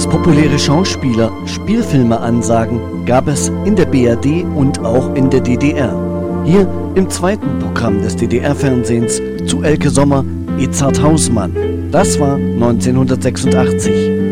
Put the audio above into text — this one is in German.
Dass populäre Schauspieler Spielfilme ansagen, gab es in der BRD und auch in der DDR. Hier im zweiten Programm des DDR-Fernsehens zu Elke Sommer, Edzard Hausmann. Das war 1986.